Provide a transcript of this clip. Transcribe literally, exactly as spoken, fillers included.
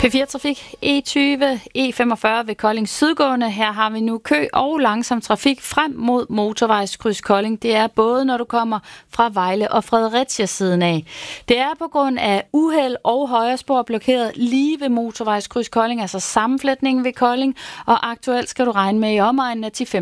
P fire Trafik, E tyve, E femogfyrre ved Kolding Sydgående. Her har vi nu kø og langsom trafik frem mod motorvejskryds Kolding. Det er både, når du kommer fra Vejle og Fredericia siden af. Det er på grund af uheld og højrespor blokeret lige ved motorvejskryds Kolding, altså sammenflætningen ved Kolding. Og aktuelt skal du regne med i omegnen af ti til